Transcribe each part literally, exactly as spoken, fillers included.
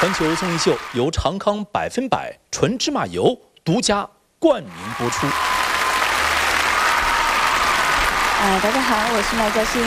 环球综艺秀由长康百分百纯芝麻油独家冠名播出。 啊，大家好，我是麦嘉欣。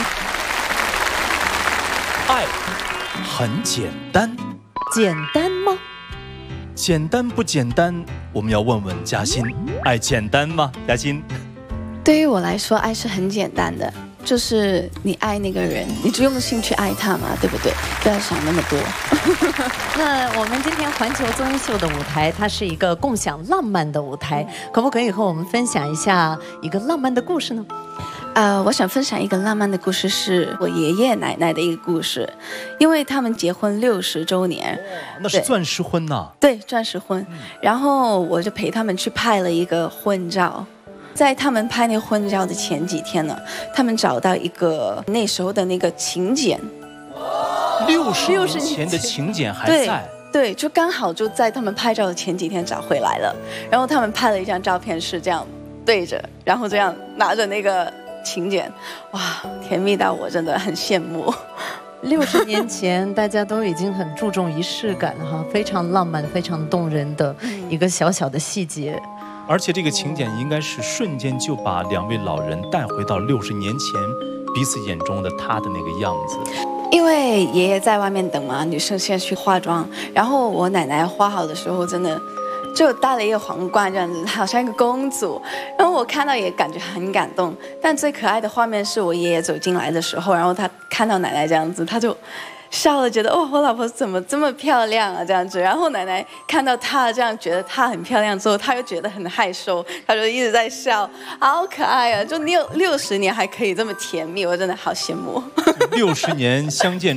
爱很简单， 简单吗？ 简单不简单？我们要问问嘉欣，爱简单吗？嘉欣， 对于我来说，爱是很简单的，就是你爱那个人，你就用心去爱他嘛，对不对？不要想那么多。 那我们今天环球综艺秀的舞台，它是一个共享浪漫的舞台，可不可以和我们分享一下一个浪漫的故事呢？ 呃，我想分享一个浪漫的故事，是我爷爷奶奶的一个故事，因为他们结婚六十周年， 那是钻石婚呐、啊。 对，钻石婚。然后我就陪他们去拍了一个婚照。在他们拍那个婚照的前几天呢，他们找到一个那时候的那个请柬， 六十年前的请柬还在。 对，就刚好就在他们拍照的前几天找回来了。然后他们拍了一张照片，是这样对着，然后这样拿着那个请柬，哇，甜蜜到我真的很羡慕。 六十年前，大家都已经很注重仪式感哈，非常浪漫、非常动人的一个小小的细节。 而且这个请柬应该是瞬间就把两位老人带回到六十年前彼此眼中的他的那个样子。 因为爷爷在外面等嘛，女生先去化妆，然后我奶奶化好的时候，真的就戴了一个皇冠这样子，好像一个公主。然后我看到也感觉很感动。但最可爱的画面是我爷爷走进来的时候，然后他看到奶奶这样子，他就笑了，觉得哦，我老婆怎么这么漂亮啊这样子。然后奶奶看到她这样觉得她很漂亮之后，她又觉得很害羞，她就一直在笑，好可爱啊！就六六十年还可以这么甜蜜，我真的好羡慕。 六十年相见